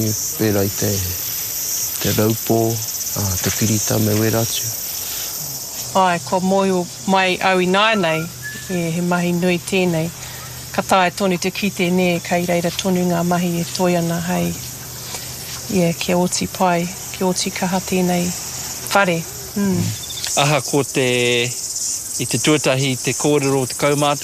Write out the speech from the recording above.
Pērā i te raupō, te pirita me werachu. Ai, ko moio mai au I nānei, he mahi nui tēnei. Ka tae tonu te kite ne, kei reira tonu ngā mahi e toi ana hei. Kia oti pai, kia oti kaha tēnei whare. Aha ko I te tuatahi te kōrero o te kaumātua.